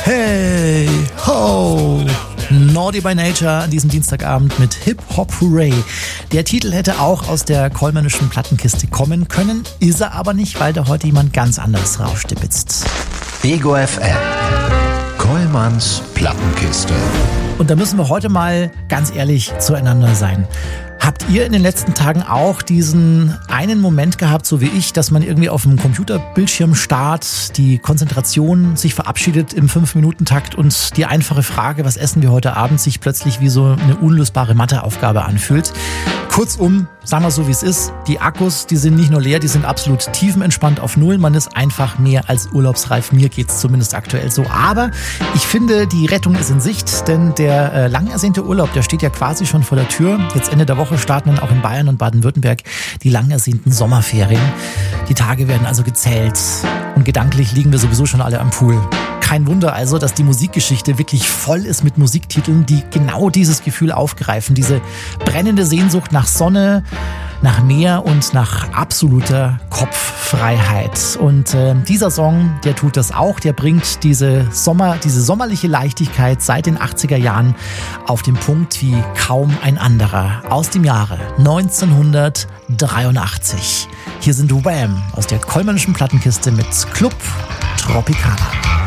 Hey, ho! Naughty by Nature an diesem Dienstagabend mit Hip Hop Hooray. Der Titel hätte auch aus der Kollmannischen Plattenkiste kommen können, ist er aber nicht, weil da heute jemand ganz anderes rausstibitzt. Ego FM. Kollmanns Plattenkiste. Und da müssen wir heute mal ganz ehrlich zueinander sein. Habt ihr in den letzten Tagen auch diesen einen Moment gehabt, so wie ich, dass man irgendwie auf dem Computerbildschirm starrt, die Konzentration sich verabschiedet im 5-Minuten-Takt und die einfache Frage, was essen wir heute Abend, sich plötzlich wie so eine unlösbare Matheaufgabe anfühlt? Kurzum, sagen wir so wie es ist, die Akkus, die sind nicht nur leer, die sind absolut tiefenentspannt auf Null. Man ist einfach mehr als urlaubsreif. Mir geht's zumindest aktuell so. Aber ich finde, die Rettung ist in Sicht, denn der lang ersehnte Urlaub, der steht ja quasi schon vor der Tür. Jetzt Ende der Woche starten dann auch in Bayern und Baden-Württemberg die lang ersehnten Sommerferien. Die Tage werden also gezählt und gedanklich liegen wir sowieso schon alle am Pool. Kein Wunder also, dass die Musikgeschichte wirklich voll ist mit Musiktiteln, die genau dieses Gefühl aufgreifen. Diese brennende Sehnsucht nach Sonne, nach Meer und nach absoluter Kopffreiheit. Und dieser Song, der tut das auch. Der bringt diese sommerliche Leichtigkeit seit den 80er Jahren auf den Punkt wie kaum ein anderer. Aus dem Jahre 1983. Hier sind Wham! Aus der Kollmannischen Plattenkiste mit Club Tropicana.